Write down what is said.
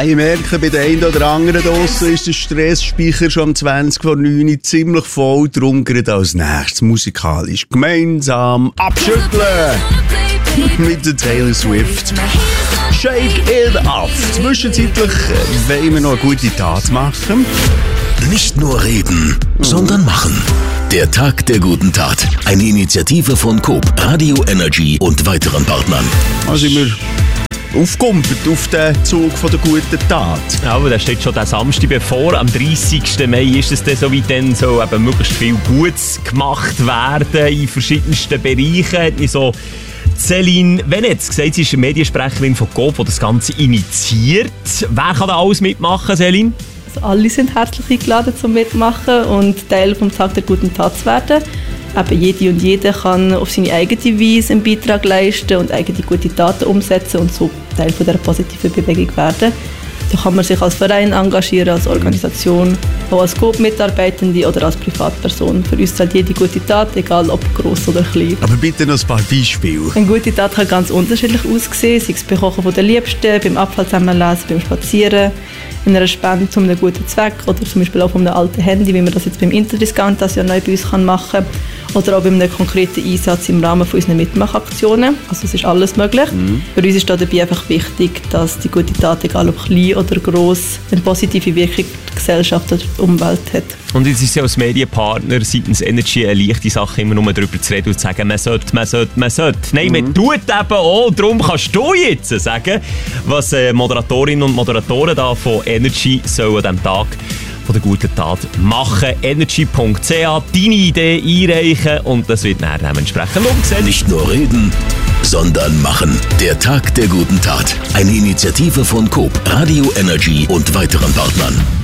Ich merke, bei den einen oder anderen draussen ist der Stressspeicher schon um 20 vor 9 Uhr ziemlich voll. Darum gerade als nächstes musikalisch gemeinsam abschütteln. Mit der Taylor Swift. Shake it off. Zwischenzeitlich wollen wir noch eine gute Tat machen. Nicht nur reden, sondern machen. Der Tag der guten Tat. Eine Initiative von Coop, Radio Energy und weiteren Partnern. Also sind wir aufgekumpelt auf den Zug von der guten Tat. Ja, aber da steht schon der Samstag bevor. Am 30. Mai ist es dann so, wie dann so eben möglichst viel Gutes gemacht werden in verschiedensten Bereichen. Hat mich so Céline Venetz gesagt, sie ist eine Mediensprecherin von Coop, die das Ganze initiiert. Wer kann da alles mitmachen, Céline? Also alle sind herzlich eingeladen zum Mitmachen und Teil vom Tag der guten Tat zu werden. Eben jede und jeder kann auf seine eigene Weise einen Beitrag leisten und eigene gute Taten umsetzen und so Teil von dieser positiven Bewegung werden. Da kann man sich als Verein engagieren, als Organisation, auch als Coop-Mitarbeitende oder als Privatperson. Für uns zählt jede gute Tat, egal ob gross oder klein. Aber bitte noch ein paar Beispiele. Eine gute Tat kann ganz unterschiedlich aussehen, sei es beim Kochen von der Liebsten, beim Abfall zusammenlesen, beim Spazieren, in einer Spende zu einem guten Zweck oder zum Beispiel auch von einem alten Handy, wie man das jetzt beim Interdiscount das ja neu bei uns machen kann. Oder auch bei einem konkreten Einsatz im Rahmen von unseren Mitmachaktionen. Also es ist alles möglich. Für uns ist dabei einfach wichtig, dass die gute Tat, egal ob klein oder gross, eine positive Wirkung auf die Gesellschaft oder die Umwelt hat. Und jetzt ist ja als Medienpartner seitens Energy eine leichte Sache, immer nur darüber zu reden und zu sagen, man sollte. Nein, man tut eben auch. Darum kannst du jetzt sagen, was Moderatorinnen und Moderatoren da von Energy sollen an diesem Tag von der guten Tat machen. Energy.ch, deine Idee einreichen und das wird dann dementsprechend umgesetzt. Nicht nur reden, sondern machen. Der Tag der guten Tat. Eine Initiative von Coop, Radio Energy und weiteren Partnern.